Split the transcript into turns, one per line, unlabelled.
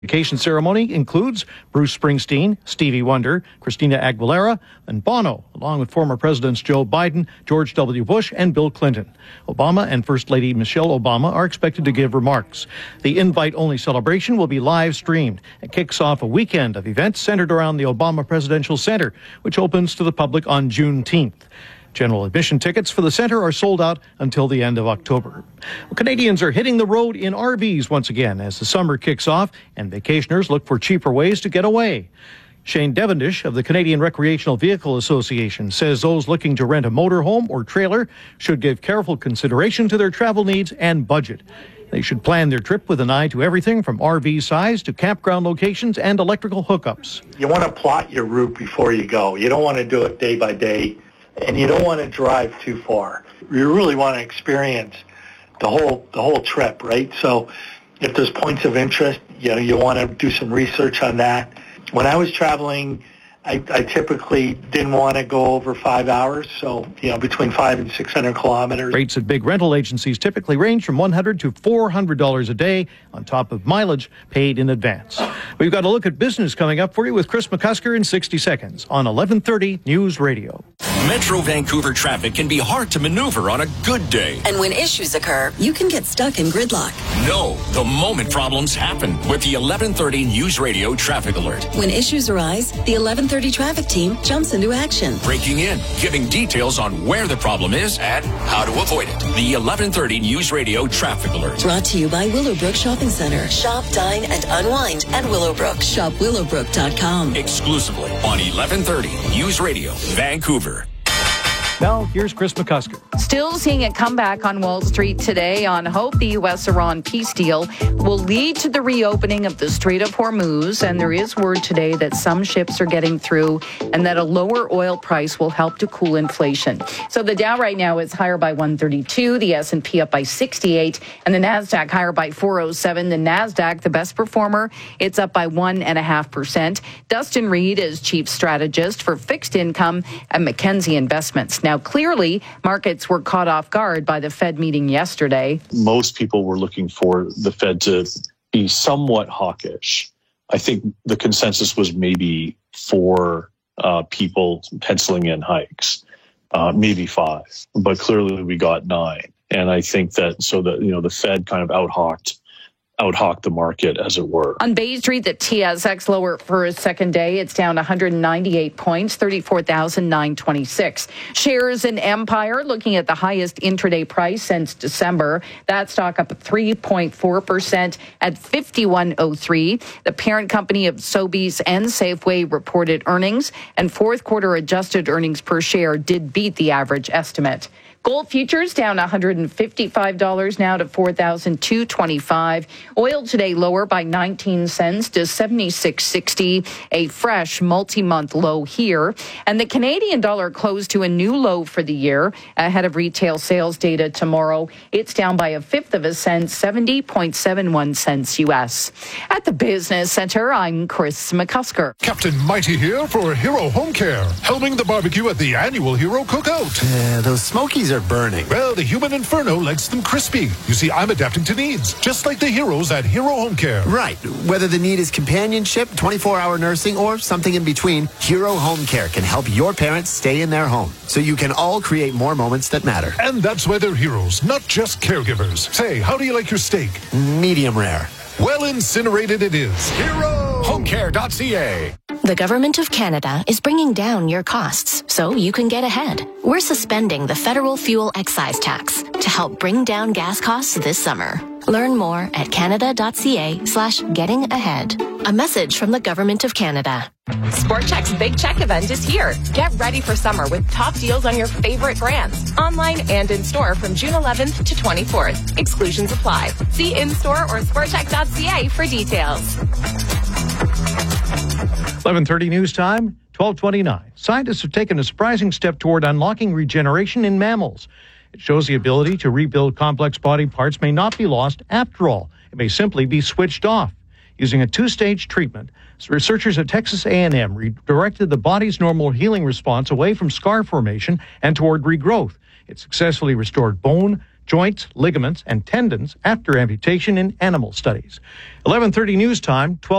Vacation ceremony includes Bruce Springsteen, Stevie Wonder, Christina Aguilera, and Bono, along with former Presidents Joe Biden, George W. Bush, and Bill Clinton. Obama and First Lady Michelle Obama are expected to give remarks. The invite-only celebration will be live-streamed and kicks off a weekend of events centered around the Obama Presidential Center, which opens to the public on Juneteenth. General admission tickets for the center are sold out until the end of October. Well, Canadians are hitting the road in RVs once again as the summer kicks off and vacationers look for cheaper ways to get away. Shane Devendish of the Canadian Recreational Vehicle Association says those looking to rent a motorhome or trailer should give careful consideration to their travel needs and budget. They should plan their trip with an eye to everything from RV size to campground locations and electrical hookups.
You want to plot your route before you go. You don't want to do it day by day. And you don't want to drive too far. You really want to experience the whole trip, right? So if there's points of interest, you want to do some research on that. When I was traveling, I typically didn't want to go over 5 hours, so between 500 and 600 kilometers.
Rates at big rental agencies typically range from $100 to $400 a day on top of mileage paid in advance. We've got a look at business coming up for you with Chris McCusker in 60 seconds on 1130 News Radio.
Metro Vancouver traffic can be hard to maneuver on a good day.
And when issues occur, you can get stuck in gridlock.
No, the moment problems happen with the 1130 News Radio traffic alert.
When issues arise, the 1130 traffic team jumps into action.
Breaking in, giving details on where the problem is and how to avoid it. The 1130 News Radio traffic alert.
Brought to you by Willowbrook Shopping Center. Shop, dine, and unwind at Willowbrook. Shop willowbrook.com.
Exclusively on 1130 News Radio, Vancouver.
Now, here's Chris McCusker.
Still seeing a comeback on Wall Street today on hope the U.S.-Iran peace deal will lead to the reopening of the Strait of Hormuz. And there is word today that some ships are getting through and that a lower oil price will help to cool inflation. So the Dow right now is higher by 132, the S&P up by 68, and the NASDAQ higher by 407. The NASDAQ, the best performer, it's up by 1.5%. Dustin Reed is chief strategist for fixed income at Mackenzie Investments. Now, clearly, markets were caught off guard by the Fed meeting yesterday.
Most people were looking for the Fed to be somewhat hawkish. I think the consensus was maybe 4 people penciling in hikes, maybe 5, but clearly we got 9. And I think that the Fed kind of out-hawked the market, as it were.
On Bay Street, the TSX lower for a second day. It's down 198 points, 34,926. Shares in Empire looking at the highest intraday price since December. That stock up 3.4% at $51.03. The parent company of Sobeys and Safeway reported earnings, and fourth quarter adjusted earnings per share did beat the average estimate. Gold futures down $155 now to $4,225. Oil today lower by 19 cents to $76.60, a fresh multi-month low here. And the Canadian dollar closed to a new low for the year ahead of retail sales data tomorrow. It's down by 1/5 cent, 70.71 cents U.S. At the Business Center, I'm Chris McCusker.
Captain Mighty here for Hero Home Care, helming the barbecue at the annual Hero Cookout.
Those Smokies are burning.
Well, the human inferno likes them crispy. You see, I'm adapting to needs, just like the heroes at Hero Home Care.
Right. Whether the need is companionship, 24-hour nursing, or something in between, Hero Home Care can help your parents stay in their home, so you can all create more moments that matter.
And that's why they're heroes, not just caregivers. Say, how do you like your steak?
Medium rare.
Well incinerated it is. HeroHomeCare.ca.
The Government of Canada is bringing down your costs so you can get ahead. We're suspending the federal fuel excise tax to help bring down gas costs this summer. Learn more at canada.ca/getting-ahead. A message from the Government of Canada.
Sport Chek's Big Check event is here. Get ready for summer with top deals on your favorite brands, online and in store from June 11th to 24th. Exclusions apply. See in-store or sportchek.ca for details.
11:30 news time, 12:29. Scientists have taken a surprising step toward unlocking regeneration in mammals. It shows the ability to rebuild complex body parts may not be lost after all. It may simply be switched off. Using a 2-stage treatment, researchers at Texas A&M redirected the body's normal healing response away from scar formation and toward regrowth. It successfully restored bone, joints, ligaments, and tendons after amputation in animal studies. 11:30 news time, 12